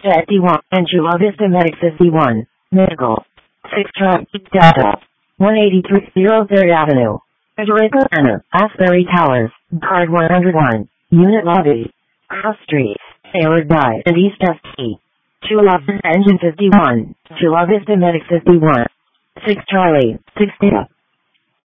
51, and Chula Vista Medic 51, Medical. 6 Truck, Delta. 183 3rd Avenue. Frederica Anna, Asbury Towers, Card 101, Unit Lobby. Cross Street, Hayward Drive, and East ST. Chula Vista Engine 51, Chula Vista Medic 51. 6 Charlie, 6 Data.